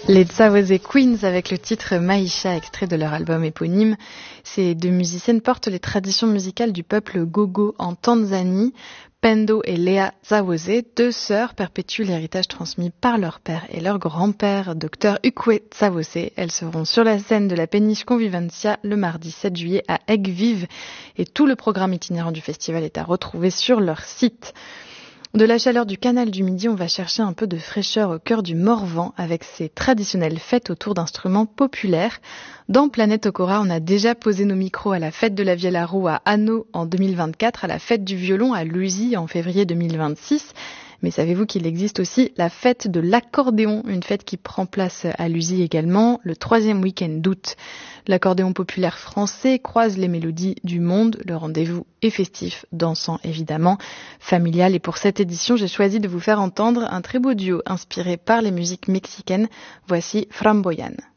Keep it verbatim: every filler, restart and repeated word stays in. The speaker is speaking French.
Les Tzawose Queens avec le titre Maisha, extrait de leur album éponyme. Ces deux musiciennes portent les traditions musicales du peuple Gogo en Tanzanie. Pendo et Lea Tzawose, deux sœurs, perpétuent l'héritage transmis par leur père et leur grand-père, Docteur Ukwe Tzawose. Elles seront sur la scène de la péniche Convivencia le mardi sept juillet à Aigues-Vives et tout le programme itinérant du festival est à retrouver sur leur site. De la chaleur du canal du Midi, on va chercher un peu de fraîcheur au cœur du Morvan avec ses traditionnelles fêtes autour d'instruments populaires. Dans Planète Okora, on a déjà posé nos micros à la fête de la Vielle à Roux à Hanau en deux mille vingt-quatre, à la fête du violon à Lusy en février deux mille vingt-six. Mais savez-vous qu'il existe aussi la fête de l'accordéon, une fête qui prend place à Lusy également, le troisième week-end d'août. L'accordéon populaire français croise les mélodies du monde. Le rendez-vous est festif, dansant évidemment, familial. Et pour cette édition, j'ai choisi de vous faire entendre un très beau duo inspiré par les musiques mexicaines. Voici Framboyan.